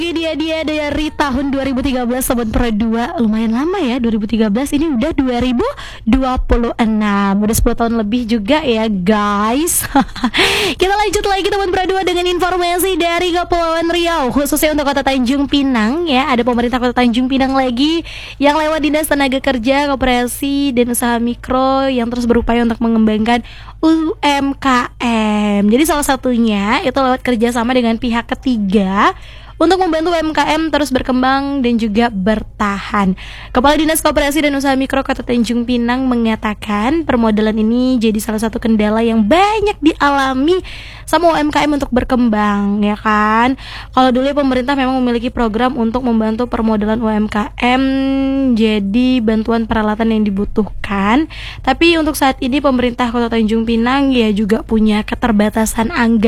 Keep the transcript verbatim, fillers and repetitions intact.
Ini dia dia dari tahun dua ribu tiga belas Sobat Pro dua. Lumayan lama ya, dua ribu tiga belas ini udah dua ribu dua puluh enam. Udah sepuluh tahun lebih juga ya guys. Kita lanjut lagi Sobat Pro dua dengan informasi dari Kepulauan Riau, khususnya untuk Kota Tanjung Pinang ya. Ada pemerintah Kota Tanjung Pinang lagi yang lewat Dinas Tenaga Kerja, Koperasi dan Usaha Mikro yang terus berupaya untuk mengembangkan U M K M. Jadi salah satunya itu lewat kerjasama dengan pihak ketiga untuk membantu U M K M terus berkembang dan juga bertahan. Kepala Dinas Koperasi dan Usaha Mikro Kota Tanjung Pinang mengatakan permodalan ini jadi salah satu kendala yang banyak dialami sama U M K M untuk berkembang, ya kan? Kalau dulu ya pemerintah memang memiliki program untuk membantu permodalan U M K M, jadi bantuan peralatan yang dibutuhkan. Tapi untuk saat ini pemerintah Kota Tanjung Pinang ya juga punya keterbatasan anggaran